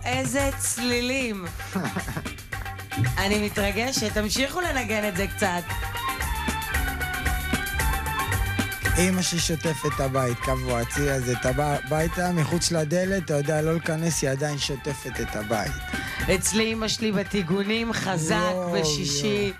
איזה צלילים. אני מתרגשת, תמשיכו לנגן את זה קצת. אמא ששוטפת את הבית, קבוע, צי הזה, את הביתה, מחוץ לדלת, אתה יודע, לא לכנס, היא עדיין שוטפת את הבית. אצלי אמא שלי בתיגונים, חזק בשישי.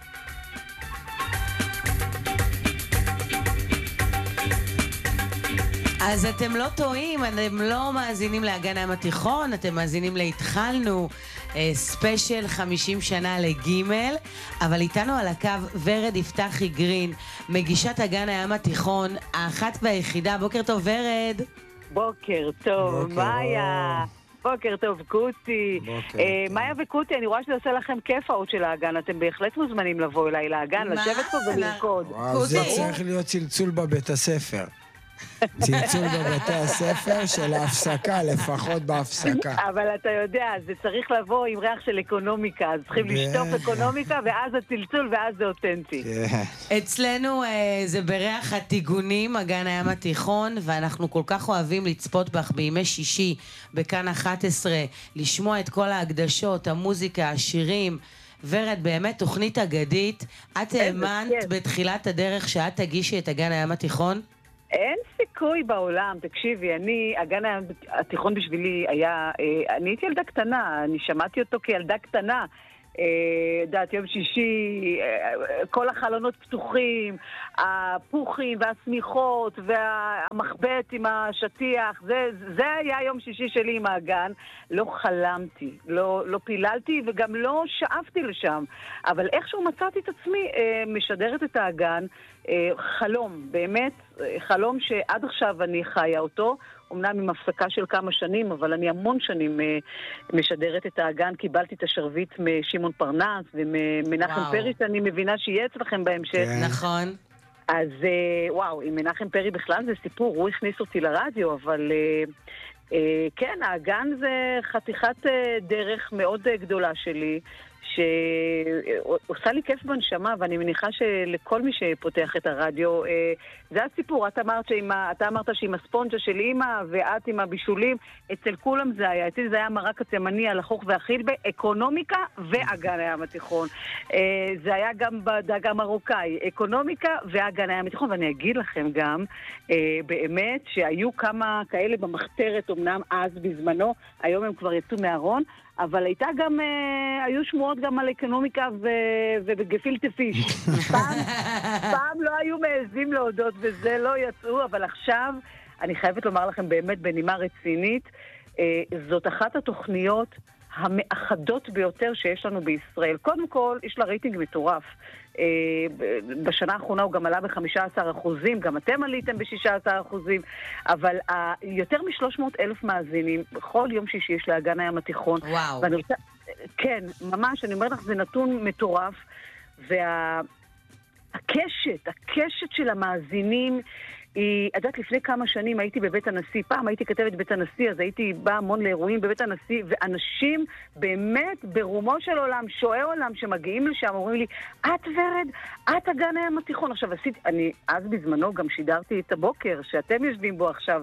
אז אתם לא טועים, אתם לא מאזינים לאגן הים התיכון, אתם מאזינים להתחלנו, ספיישל 50 שנה לגימל, אבל איתנו על הקו ורד יפתחי גרין, מגישת אגן הים התיכון, האחת והיחידה. בוקר טוב ורד. בוקר טוב, מאיה. בוקר טוב, קוטי. מאיה וקוטי, אני רואה שזה עושה לכם כיף האות של האגן, אתם בהחלט מוזמנים לבוא אליי לאגן, לשבת פה ולרקוד. וואו, זה צריך להיות צלצול בבית הספר. צלצול בבתי הספר של ההפסקה, לפחות בהפסקה. אבל אתה יודע, זה צריך לבוא עם ריח של אקונומיקה, אז צריכים לשטוף אקונומיקה, ואז הצלצול, ואז זה אותנטי. אצלנו זה בריח התיגונים, אגן הים התיכון, ואנחנו כל כך אוהבים לצפות בך בימי שישי, בכאן 11, לשמוע את כל ההקדשות, המוזיקה, השירים. ורד, באמת תוכנית אגדית. את האמנת בתחילת הדרך שאת תגישי את אגן הים התיכון? אין סיכוי בעולם, תקשיבי, אגן הים התיכון בשבילי היה, אני הייתי ילדה קטנה, אני שמעתי אותו כילדה קטנה, דעת יום שישי, כל החלונות פתוחים, הפוחים והסמיכות והמחבט עם השטיח, זה היה יום שישי שלי עם האגן. לא חלמתי, לא פיללתי וגם לא שאפתי לשם, אבל איכשהו מצאתי את עצמי משדרת את האגן, חלום, באמת חלום שעד עכשיו אני חיה אותו, אמנם עם הפסקה של כמה שנים, אבל אני המון שנים משדרת את האגן. קיבלתי את השרביט משמעון פרנס ומנחם פרי, שאני מבינה שיהיה אצלכם בהמשך. נכון. אז וואו, עם מנחם פרי בכלל זה סיפור, הוא הכניס אותי לרדיו, אבל כן, האגן זה חתיכת דרך מאוד גדולה שלי, שעושה לי כיף בנשמה, ואני מניחה שלכל מי שפותח את הרדיו, זה הסיפור. אתה אמרת שעם הספונג'ה של אמא, ואת עם הבישולים, אצל כולם זה היה. אצלי זה היה מרק הצמני על החוך והחיל באקונומיקה ואגן הים התיכון. זה היה גם בדג המרוקאי, אקונומיקה ואגן הים התיכון, ואני אגיד לכם גם, באמת, שהיו כמה כאלה במחתרת, אמנם אז בזמנו, היום הם כבר יצאו מהארון, אבל הייתה גם, היו שמועות גם על אקונומיקה ובגפילטע פיש. פעם לא היו מעזים להודות וזה לא יצאו, אבל עכשיו אני חייבת לומר לכם באמת בנימה רצינית, זאת אחת התוכניות המאחדות ביותר שיש לנו בישראל. קודם כל, יש לה רייטינג מטורף. בשנה האחרונה הוא גם עלה ב-15%, גם אתם עליתם ב-16%, אבל יותר מ-300,000 מאזינים, בכל יום שישי יש לאגן הים התיכון. וואו. כן, ממש, אני אומרת לך, זה נתון מטורף, הקשת של המאזינים, יודעת, לפני כמה שנים הייתי בבית הנשיא, פעם הייתי כתבת בבית הנשיא, אז הייתי באה המון לאירועים בבית הנשיא, ואנשים באמת ברומו של עולם, שועי עולם שמגיעים לשם, אומרים לי, את ורד, את אגן הים התיכון. עכשיו אני אז בזמנו גם שידרתי את הבוקר שאתם יושבים בו עכשיו,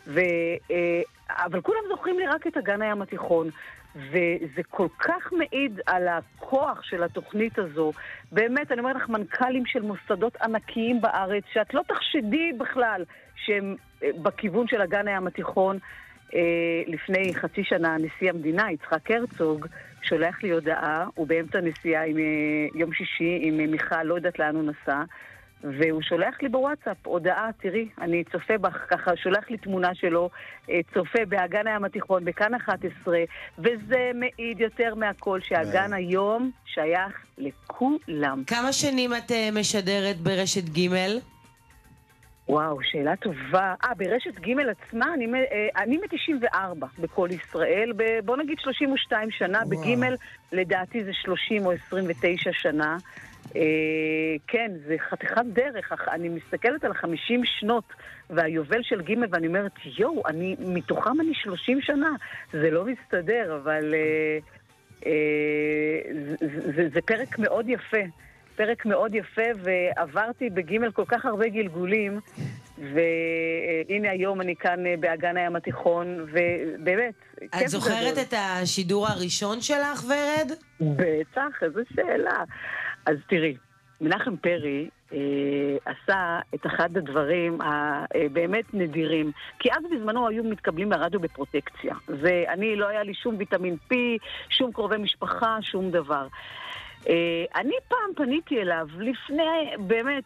אבל כולם זוכרים לי רק את אגן הים התיכון, וזה כל כך מעיד על הכוח של התוכנית הזו. באמת, אני אומרת לך, מנכ"לים של מוסדות ענקיים בארץ, שאת לא תחשדי בכלל שהם בכיוון של אגן הים התיכון. לפני חצי שנה, נשיא המדינה, יצחק הרצוג, שולח לי הודעה, הוא באמצע נסיעה עם יום שישי עם מיכל, לא יודעת לאן הוא נסע, והוא שולח לי בוואטסאפ הודעה, תראי, אני צופה בך, ככה שולח לי תמונה שלו, צופה באגן הים התיכון, בכאן 11, וזה מעיד יותר מהכל שהאגן היום שייך לכולם. כמה שנים את משדרת ברשת ג'? וואו, שאלה טובה. ברשת ג' עצמה, אני מ-94 בכל ישראל, בוא נגיד 32 שנה, בג' לדעתי זה 30 או 29 שנה. כן, זה חתיכת דרך. אני מסתכלת על 50 שנות והיובל של ג' ואני אומרת, מתוכם אני 30 שנה. זה לא מסתדר, אבל זה פרק מאוד יפה. פרק מאוד יפה, ועברתי בגימל כל כך הרבה גלגולים, והנה היום אני כאן באגן הים התיכון, ובאמת, כיף גדול. את זוכרת את השידור הראשון שלך, ורד? בטח, איזו שאלה. אז תראי, מנחם פרי עשה את אחד הדברים הבאמת נדירים, כי אז בזמנו היו מתקבלים לרדיו בפרוטקציה, ואני לא היה לי שום ויטמין P, שום קרובי משפחה, שום דבר. אני פעם פניתי אליו לפני באמת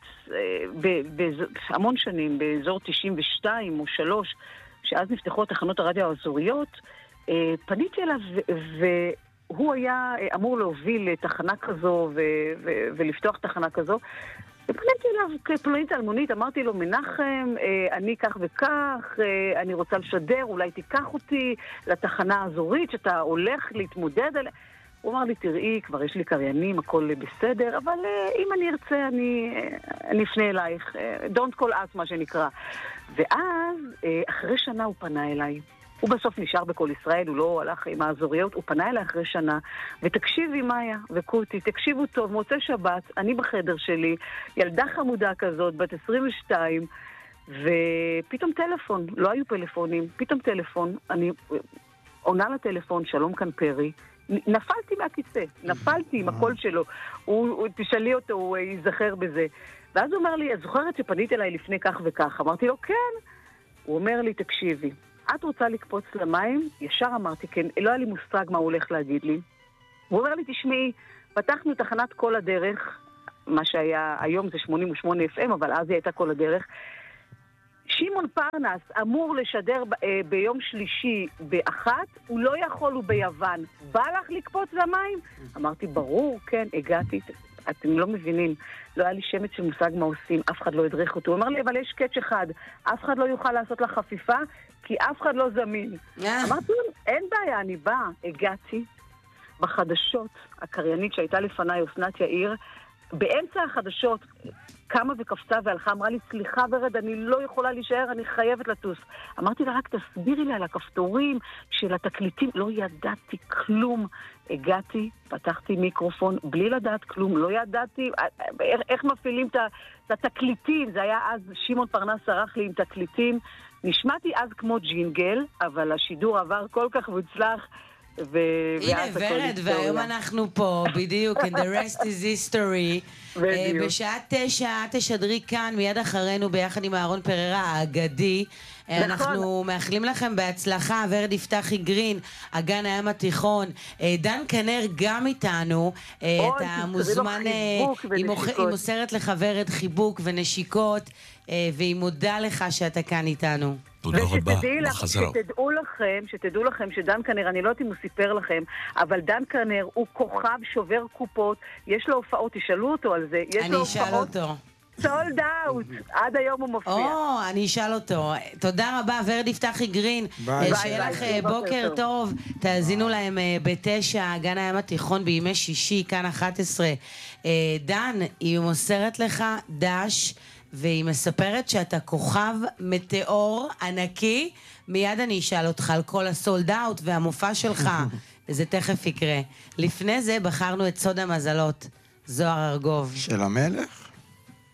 המון שנים, באזור 92 או 3, שאז נפתחו תחנות הרדיו האזוריות, פניתי אליו והוא היה אמור להוביל תחנה כזו ולפתוח תחנה כזו, ופניתי אליו כפלונית אלמונית, אמרתי לו, מנחם, אני כך וכך, אני רוצה לשדר, אולי תיקח אותי לתחנה האזורית שאתה הולך להתמודד עליה. הוא אמר לי, תראי, כבר יש לי קריינים, הכל בסדר, אבל אם אני ארצה, אני אפנה אלייך. Don't call us, מה שנקרא. ואז, אחרי שנה הוא פנה אליי. הוא בסוף נשאר בכל ישראל, הוא לא הלך עם האזוריות, הוא פנה אליי אחרי שנה, ותקשיבי מאיה וקוטי, תקשיבו טוב, מוצא שבת, אני בחדר שלי, ילדה חמודה כזאת, בת 22, ופתאום טלפון, לא היו פלאפונים, פתאום טלפון, אני עונה לטלפון, שלום כאן פרי, נפלתי מהכיסא, נפלתי עם הקול שלו, תשאלי אותו, הוא ייזכר בזה. ואז הוא אומר לי, את זוכרת שפנית אליי לפני כך וכך? אמרתי לו, כן. הוא אומר לי, תקשיבי, את רוצה לקפוץ למים? ישר אמרתי, כן, לא היה לי מושג מה הוא הולך להגיד לי. הוא אומר לי, תשמעי, פתחנו תחנת כל הדרך, מה שהיה, היום זה 88 FM, אבל אז היא הייתה כל הדרך. שמעון פרנס אמור לשדר ביום שלישי באחת, הוא לא יכול, הוא ביוון. בא לך לקפוץ למים? אמרתי, ברור, כן, הגעתי. אתם לא מבינים, לא היה לי שמץ של מושג מה עושים, אף אחד לא הדריך אותו. הוא אמר לי, אבל יש קאץ' אחד, אף אחד לא יוכל לעשות לך חפיפה, כי אף אחד לא זמין. אמרתי, אין בעיה, אני באה. הגעתי בחדשות, הקריינית שהייתה לפניי, אסנת יאיר, באמצע החדשות, קמה וקפצה והלכה, אמרה לי, סליחה ורד, אני לא יכולה להישאר, אני חייבת לטוס. אמרתי לה, רק תסבירי לי על הכפתורים של התקליטים. לא ידעתי כלום. הגעתי, פתחתי מיקרופון, בלי לדעת כלום, לא ידעתי איך מפעילים את התקליטים. זה היה אז, שמעון פרנס ערך לי עם תקליטים. נשמעתי אז כמו ג'ינגל, אבל השידור עבר כל כך מוצלח, הנה ורד, והיום אנחנו פה, בדיוק, and the rest is history. בשעה 9 תשדרי כאן, מיד אחרינו, ביחד עם אהרון פררה האגדי. אנחנו מאחלים לכם בהצלחה. ורד יפתחי גרין, אגן הים התיכון, דן כנר גם איתנו. אתה מוזמן, היא מוסרת לך ורד חיבוק ונשיקות, והיא מודה לך שאתה כאן איתנו. תודה רבה, בחזרה. שתדעו לכם שדן כנר, אני לא יודעת אם הוא סיפר לכם, אבל דן כנר הוא כוכב שובר קופות, יש לו הופעות, תשאלו אותו על זה. אני אשאל אותו. סולד אאוט, עד היום הוא מופיע. אני אשאל אותו. תודה רבה, ורד יפתחי גרין. שיהיה לך בוקר טוב. תאזינו להם ב9, גן הים התיכון בימי שישי, כאן 11. דן, היא מוסרת לך דש, והיא מספרת שאתה כוכב מטאור ענקי. מיד אני אשאל אותך על כל הסולד אאוט והמופע שלך. זה תכף יקרה. לפני זה בחרנו את סוד המזלות, זוהר ארגוב. של המלך?